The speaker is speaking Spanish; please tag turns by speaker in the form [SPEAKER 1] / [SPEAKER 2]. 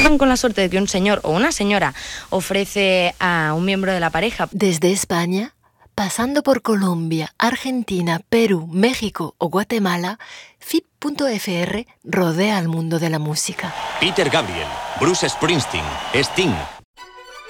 [SPEAKER 1] con la suerte de que un señor o una señora ofrece a un miembro de la pareja.
[SPEAKER 2] Desde España, pasando por Colombia, Argentina, Perú, México o Guatemala, FIP.fr rodea al mundo de la música.
[SPEAKER 3] Peter Gabriel, Bruce Springsteen, Sting,